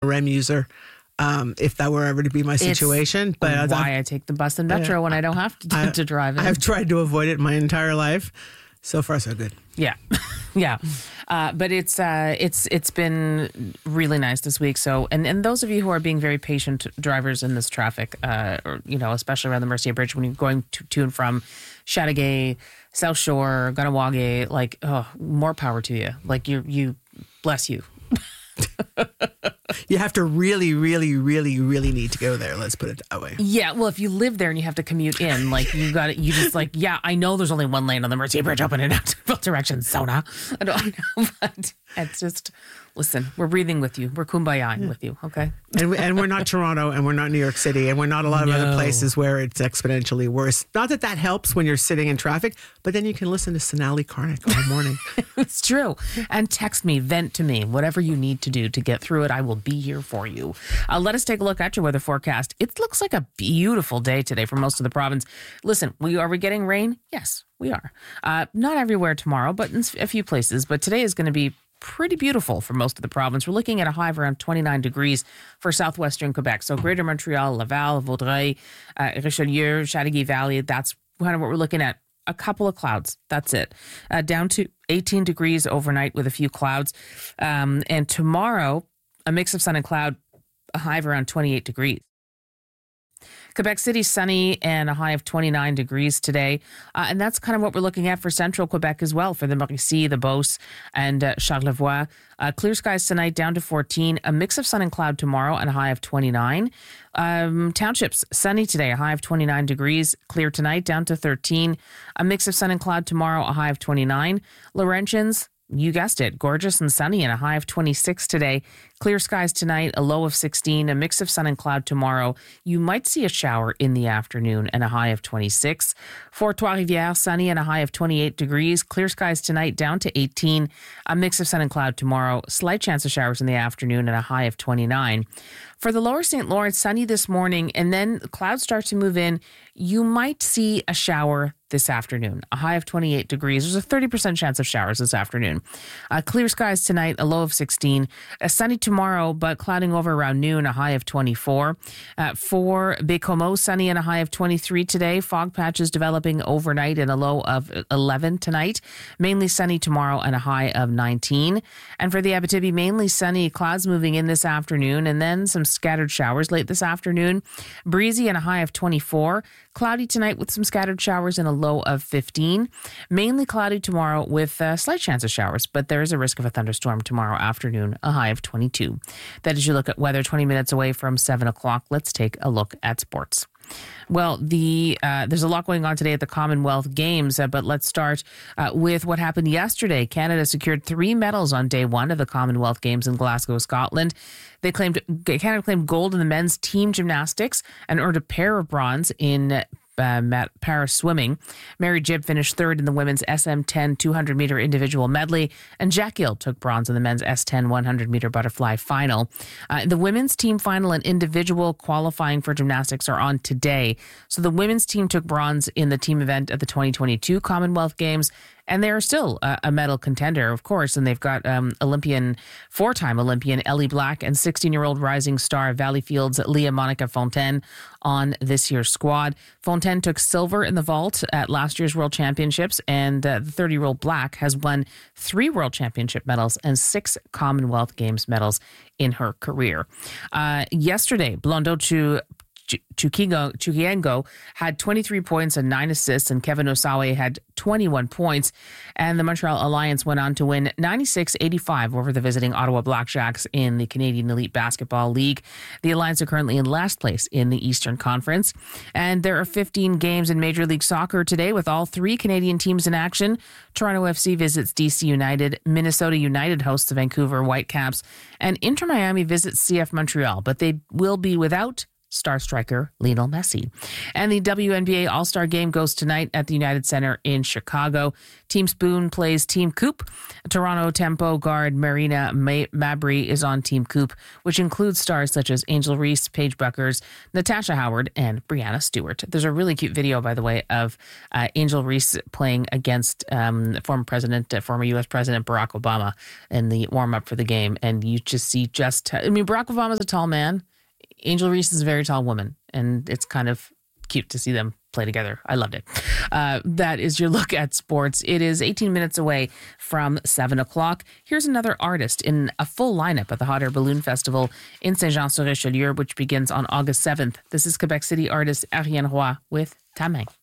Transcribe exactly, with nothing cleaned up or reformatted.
R E M user. Um, if that were ever to be my situation, it's but why I take the bus and metro yeah, when I don't have to, I, to drive it. I've tried to avoid it my entire life. So far, so good. Yeah, yeah, uh, but it's uh, it's it's been really nice this week. So, and, and those of you who are being very patient drivers in this traffic, uh, or you know, especially around the Mercier Bridge when you're going to, to and from Chateauguay, South Shore, Ganawage, like, oh, more power to you. Like you, you, bless you. You have to really, really, really, really need to go there. Let's put it that way. Yeah, well, if you live there and you have to commute in, like you got it, you just like, yeah, I know there's only one lane on the Mercier Bridge open and out to both directions. Sona, I don't know, but it's just, listen, we're breathing with you, we're kumbayaing yeah. with you, okay? And we, and we're not Toronto, and we're not New York City, and we're not a lot of no. other places where it's exponentially worse. Not that that helps when you're sitting in traffic, but then you can listen to Sonali Karnik all morning. It's true. And text me, vent to me, whatever you need to do to get through it. I will be here for you. Uh, let us take a look at your weather forecast. It looks like a beautiful day today for most of the province. Listen, we are we getting rain? Yes, we are. Uh, not everywhere tomorrow, but in a few places. But today is going to be pretty beautiful for most of the province. We're looking at a high of around twenty-nine degrees for southwestern Quebec. So Greater Montreal, Laval, Vaudreuil, uh, Richelieu, Chateauguay Valley. That's kind of what we're looking at. A couple of clouds. That's it. Uh, down to eighteen degrees overnight with a few clouds. Um, and tomorrow, a mix of sun and cloud, a high of around twenty-eight degrees. Quebec City, sunny and a high of twenty-nine degrees today. Uh, and that's kind of what we're looking at for central Quebec as well, for the Mauricie, the Beauce, and uh, Charlevoix. Uh, clear skies tonight, down to fourteen. A mix of sun and cloud tomorrow and a high of twenty-nine. Um, townships, sunny today, a high of twenty-nine degrees. Clear tonight, down to thirteen. A mix of sun and cloud tomorrow, a high of twenty-nine. Laurentians, you guessed it, gorgeous and sunny and a high of twenty-six today. Clear skies tonight, a low of sixteen, a mix of sun and cloud tomorrow. You might see a shower in the afternoon and a high of twenty-six. Fort Trois-Rivières, sunny and a high of twenty-eight degrees. Clear skies tonight, down to eighteen, a mix of sun and cloud tomorrow. Slight chance of showers in the afternoon and a high of twenty-nine. For the lower Saint Lawrence, sunny this morning, and then clouds start to move in. You might see a shower this afternoon, a high of twenty-eight degrees. There's a thirty percent chance of showers this afternoon. Uh, clear skies tonight, a low of sixteen. A sunny tomorrow, but clouding over around noon, a high of twenty-four. Uh, for Baie-Comeau, sunny and a high of twenty-three today. Fog patches developing overnight and a low of eleven tonight. Mainly sunny tomorrow and a high of nineteen. And for the Abitibi, mainly sunny, clouds moving in this afternoon, and then some scattered showers late this afternoon. Breezy and a high of twenty-four. Cloudy tonight with some scattered showers and a low of fifteen. Mainly cloudy tomorrow with a slight chance of showers, but there is a risk of a thunderstorm tomorrow afternoon, a high of twenty-two. That is your look at weather twenty minutes away from seven o'clock. Let's take a look at sports. Well, the uh, there's a lot going on today at the Commonwealth Games, uh, but let's start uh, with what happened yesterday. Canada secured three medals on day one of the Commonwealth Games in Glasgow, Scotland. They claimed Canada claimed gold in the men's team gymnastics and earned a pair of bronze in Uh, Paris swimming. Mary Jibb finished third in the women's S M ten two hundred meter individual medley, and Jack Gill took bronze in the men's S ten one hundred meter butterfly final. Uh, the women's team final and individual qualifying for gymnastics are on today. So the women's team took bronze in the team event at the twenty twenty-two Commonwealth Games, and they are still a, a medal contender, of course. And they've got um, Olympian, four-time Olympian Ellie Black and sixteen-year-old rising star Valleyfield's Leah Monica Fontaine on this year's squad. Fontaine took silver in the vault at last year's World Championships, and uh, the thirty-year-old Black has won three World Championship medals and six Commonwealth Games medals in her career. Uh, yesterday, Blondo Chu Chukiengo had twenty-three points and nine assists, and Kevin Osawe had twenty-one points. And the Montreal Alliance went on to win ninety-six eighty-five over the visiting Ottawa Blackjacks in the Canadian Elite Basketball League. The Alliance are currently in last place in the Eastern Conference. And there are fifteen games in Major League Soccer today with all three Canadian teams in action. Toronto F C visits D C United, Minnesota United hosts the Vancouver Whitecaps, and Inter Miami visits C F Montreal, but they will be without star striker Lionel Messi. And the W N B A All-Star Game goes tonight at the United Center in Chicago. Team Spoon plays Team Coop. Toronto Tempo guard Marina Mabry is on Team Coop, which includes stars such as Angel Reese, Paige Buckers, Natasha Howard, and Brianna Stewart. There's a really cute video, by the way, of uh, Angel Reese playing against um, former President, uh, former U S President Barack Obama in the warm-up for the game. And you just see just, I mean, Barack Obama's a tall man. Angel Reese is a very tall woman, and it's kind of cute to see them play together. I loved it. Uh, that is your look at sports. It is eighteen minutes away from seven o'clock. Here's another artist in a full lineup at the Hot Air Balloon Festival in Saint-Jean-sur-Richelieu, which begins on August seventh. This is Quebec City artist Ariane Roy with Ta Main.